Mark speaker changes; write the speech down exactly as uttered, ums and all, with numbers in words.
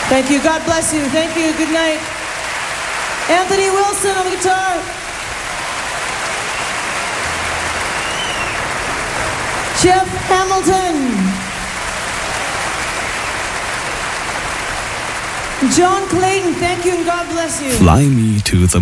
Speaker 1: Thank you. God bless you. Thank you. Good night. Anthony Wilson on the guitar. Jeff Hamilton. John Clayton, thank you and God bless you.
Speaker 2: Fly me to the